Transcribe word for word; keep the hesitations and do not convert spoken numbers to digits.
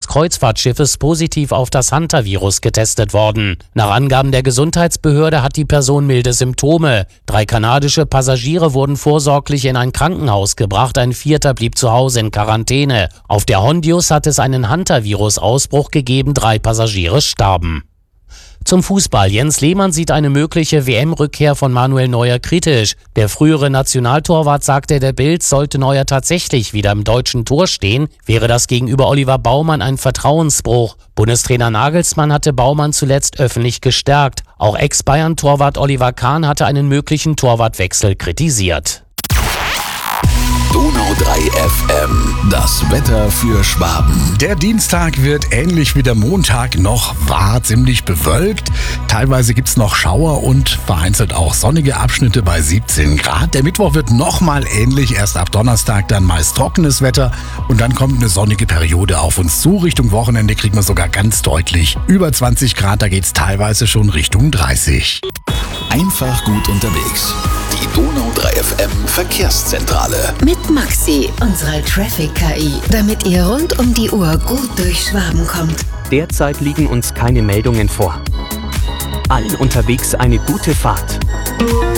Kreuzfahrtschiffes positiv auf das Hantavirus getestet worden. Nach Angaben der Gesundheitsbehörde hat die Person milde Symptome. Drei kanadische Passagiere wurden vorsorglich in ein Krankenhaus gebracht, ein vierter blieb zu Hause in Quarantäne. Auf der Hondius hat es einen Hantavirus-Ausbruch gegeben, drei Passagiere starben. Zum Fußball. Jens Lehmann sieht eine mögliche W M-Rückkehr von Manuel Neuer kritisch. Der frühere Nationaltorwart sagte der Bild, sollte Neuer tatsächlich wieder im deutschen Tor stehen, wäre das gegenüber Oliver Baumann ein Vertrauensbruch. Bundestrainer Nagelsmann hatte Baumann zuletzt öffentlich gestärkt. Auch Ex-Bayern-Torwart Oliver Kahn hatte einen möglichen Torwartwechsel kritisiert. Donau drei F M, das Wetter für Schwaben. Der Dienstag wird ähnlich wie der Montag noch wahr, ziemlich bewölkt. Teilweise gibt's noch Schauer und vereinzelt auch sonnige Abschnitte bei siebzehn Grad. Der Mittwoch wird nochmal ähnlich, erst ab Donnerstag dann meist trockenes Wetter und dann kommt eine sonnige Periode auf uns zu. Richtung Wochenende kriegen wir sogar ganz deutlich über zwanzig Grad, da geht's teilweise schon Richtung dreißig. Einfach gut unterwegs. Die Donau drei F M Verkehrszentrale. Mit Maxi, unserer Traffic-K I, damit ihr rund um die Uhr gut durch Schwaben kommt. Derzeit liegen uns keine Meldungen vor. Allen unterwegs eine gute Fahrt.